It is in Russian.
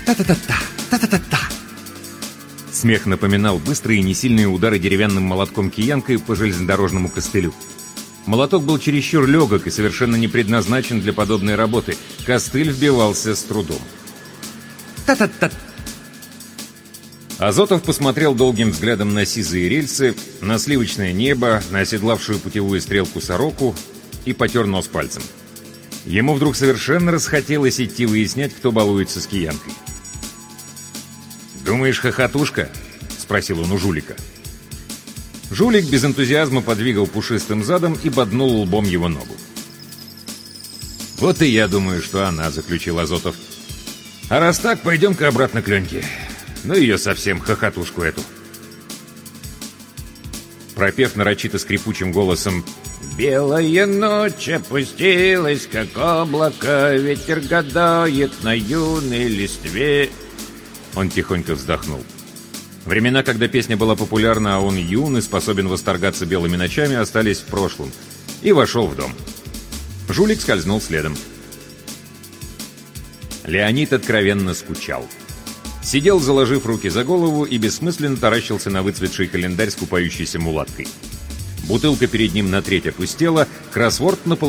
Та-та-та-та, та-та-та-та. Смех напоминал быстрые и несильные удары деревянным молотком киянкой по железнодорожному костылю. Молоток был чересчур легок и совершенно не предназначен для подобной работы. Костыль вбивался с трудом. Та-та-та. Азотов посмотрел долгим взглядом на сизые рельсы, на сливочное небо, на оседлавшую путевую стрелку сороку и потер нос пальцем. Ему вдруг совершенно расхотелось идти выяснять, кто балуется с киянкой. «Думаешь, хохотушка?» — спросил он у жулика. Жулик без энтузиазма подвигал пушистым задом и боднул лбом его ногу. «Вот и я думаю, что она», — заключил Азотов. «А раз так, пойдем-ка обратно к Леньке. Ну ее совсем, хохотушку эту». Пропев нарочито скрипучим голосом «Белая ночь опустилась, как облако, ветер гадает на юной листве», он тихонько вздохнул. Времена, когда песня была популярна, а он юн и способен восторгаться белыми ночами, остались в прошлом. И вошел в дом. Жулик скользнул следом. Леонид откровенно скучал. Сидел, заложив руки за голову, и бессмысленно таращился на выцветший календарь с купающейся мулаткой. Бутылка перед ним на треть опустела, кроссворд наполовину